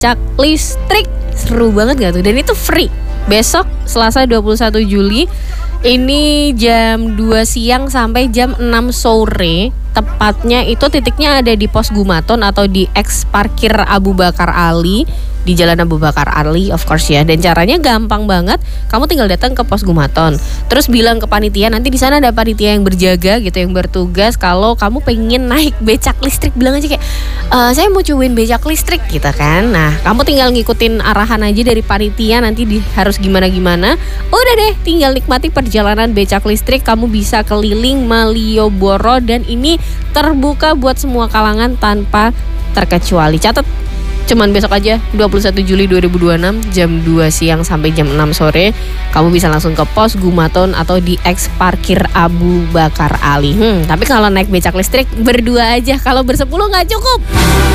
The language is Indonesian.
becak listrik. Seru banget gak tuh? Dan itu free. Besok Selasa 21 Juli ini jam 2 siang sampai jam 6 sore. Tepatnya itu titiknya ada di Pos Gumaton atau di X Parkir Abu Bakar Ali, di Jalan Abu Bakar Ali of course ya. Dan caranya gampang banget. Kamu tinggal datang ke Pos Gumaton, terus bilang ke panitia, nanti di sana ada panitia yang berjaga gitu, yang bertugas kalau kamu pengen naik becak listrik. Bilang aja kayak saya mau cobain becak listrik gitu kan. Nah, kamu tinggal ngikutin arahan aja dari panitia, nanti harus gimana-gimana. Udah deh, tinggal nikmati perjalanan becak listrik. Kamu bisa keliling Malioboro dan ini terbuka buat semua kalangan tanpa terkecuali. Catat, cuman besok aja 21 Juli 2026 jam 2 siang sampai jam 6 sore. Kamu bisa langsung ke Pos Gumaton atau di X Parkir Abu Bakar Ali. Tapi kalau naik becak listrik berdua aja, kalau bersepuluh nggak cukup.